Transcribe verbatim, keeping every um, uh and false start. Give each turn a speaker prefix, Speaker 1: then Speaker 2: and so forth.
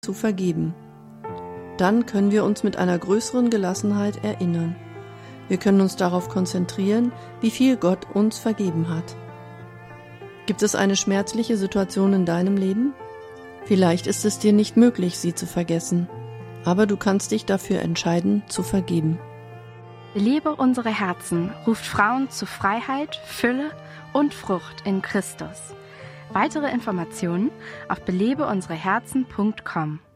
Speaker 1: zu vergeben. Dann können wir uns mit einer größeren Gelassenheit erinnern. Wir können uns darauf konzentrieren, wie viel Gott uns vergeben hat. Gibt es eine schmerzliche Situation in deinem Leben? Vielleicht ist es dir nicht möglich, sie zu vergessen, aber du kannst dich dafür entscheiden, zu vergeben.
Speaker 2: Belebe unsere Herzen ruft Frauen zu Freiheit, Fülle und Frucht in Christus. Weitere Informationen auf belebe unsere herzen punkt com.